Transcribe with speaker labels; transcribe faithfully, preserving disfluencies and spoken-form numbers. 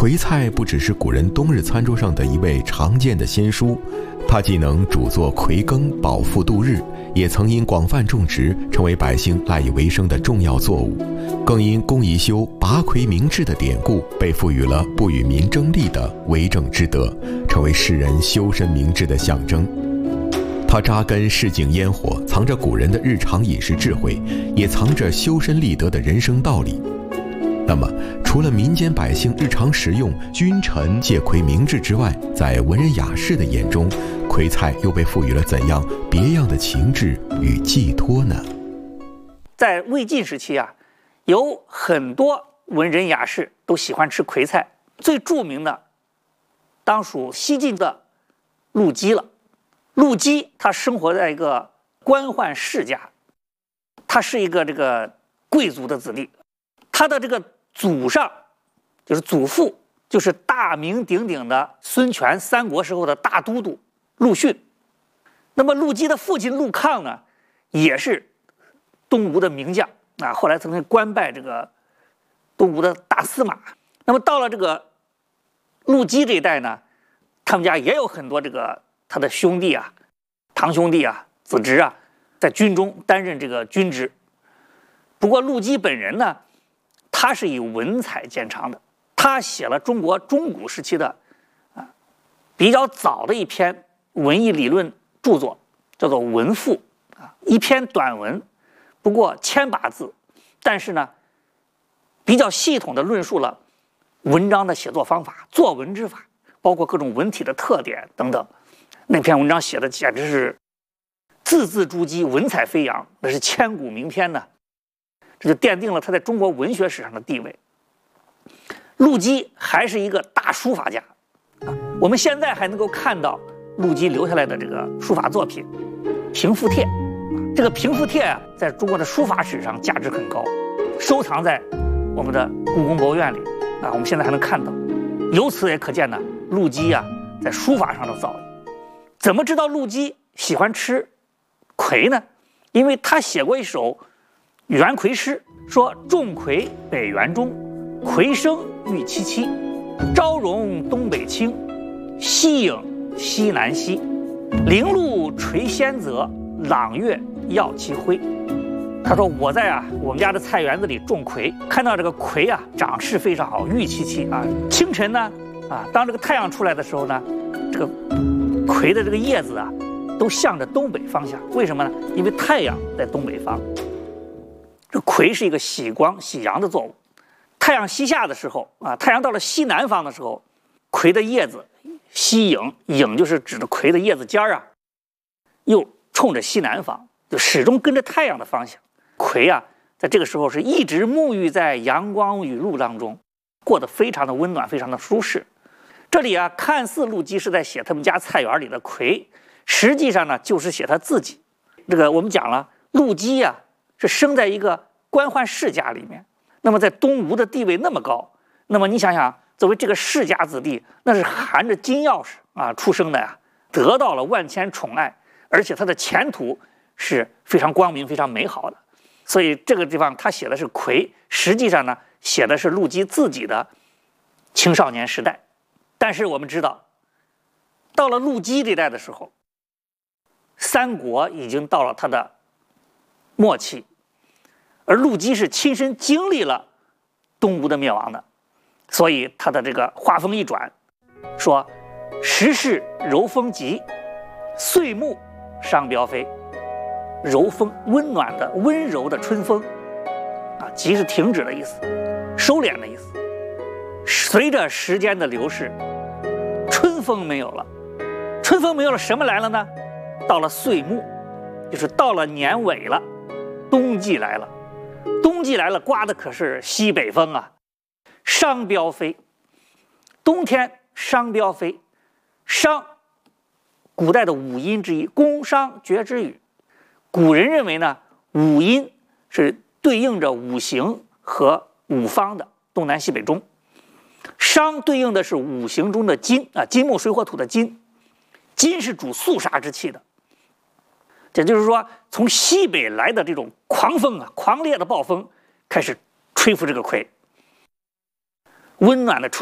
Speaker 1: 葵菜不只是古人冬日餐桌上的一味常见的鲜蔬，它既能煮作葵羹饱腹度日，也曾因广泛种植成为百姓赖以为生的重要作物，更因公宜修拔葵明志的典故被赋予了不与民争利的为政之德，成为世人修身明志的象征。它扎根市井烟火，藏着古人的日常饮食智慧，也藏着修身立德的人生道理。那么除了民间百姓日常食用、君臣借葵明志之外，在文人雅士的眼中，葵菜又被赋予了怎样别样的情志与寄托呢？
Speaker 2: 在魏晋时期啊，有很多文人雅士都喜欢吃葵菜，最著名的当属西晋的陆机了。陆机他生活在一个官宦世家，他是一个这个贵族的子弟，他的这个祖上就是祖父就是大名鼎鼎的孙权三国时候的大都督陆逊。那么陆机的父亲陆抗呢，也是东吴的名将啊，后来曾经官拜这个东吴的大司马。那么到了这个陆机这一代呢，他们家也有很多这个他的兄弟啊、堂兄弟啊、子侄啊，在军中担任这个军职。不过陆机本人呢，他是以文采见长的，他写了中国中古时期的啊比较早的一篇文艺理论著作，叫做《文赋》啊，一篇短文，不过千把字，但是呢，比较系统的论述了文章的写作方法、作文之法，包括各种文体的特点等等。那篇文章写的简直是字字珠玑，文采飞扬，那是千古名篇呢。这就奠定了他在中国文学史上的地位。陆机还是一个大书法家啊，我们现在还能够看到陆机留下来的这个书法作品《平复帖》。这个《平复帖》啊，在中国的书法史上价值很高，收藏在我们的故宫博物院里啊，我们现在还能看到。由此也可见呢，陆机啊在书法上的造诣。怎么知道陆机喜欢吃葵呢？因为他写过一首园葵诗，说种葵北园中，葵生玉萋萋，朝荣东北青，夕影西南西，零露垂仙泽，朗月耀其辉。他说我在啊我们家的菜园子里种葵，看到这个葵啊长势非常好，玉萋萋啊。清晨呢啊，当这个太阳出来的时候呢，这个葵的这个叶子啊都向着东北方向。为什么呢？因为太阳在东北方。这葵是一个喜光喜阳的作物，太阳西下的时候啊，太阳到了西南方的时候，葵的叶子西影，影就是指的葵的叶子尖儿啊，又冲着西南方，就始终跟着太阳的方向。葵啊，在这个时候是一直沐浴在阳光雨露当中，过得非常的温暖，非常的舒适。这里啊，看似陆机是在写他们家菜园里的葵，实际上呢，就是写他自己。这个我们讲了，陆机啊是生在一个官宦世家里面，那么在东吴的地位那么高，那么你想想，作为这个世家子弟，那是含着金钥匙啊出生的呀，得到了万千宠爱，而且他的前途是非常光明、非常美好的。所以这个地方他写的是葵，实际上呢，写的是陆机自己的青少年时代。但是我们知道，到了陆机这代的时候，三国已经到了他的末期，而陆机是亲身经历了东吴的灭亡的，所以他的这个话锋一转，说时势柔风急，岁暮伤标飞。柔风，温暖的、温柔的春风啊，急是停止的意思，收敛的意思。随着时间的流逝，春风没有了，春风没有了，什么来了呢？到了岁暮，就是到了年尾了，冬季来了。冬季来了，刮的可是西北风啊，商标飞。冬天商标飞，商，古代的五音之一，宫商角徵羽。古人认为呢，五音是对应着五行和五方的东南西北中，商对应的是五行中的金啊，金木水火土的金，金是主肃杀之气的。也就是说，从西北来的这种狂风啊，狂烈的暴风开始吹拂这个葵，温暖的春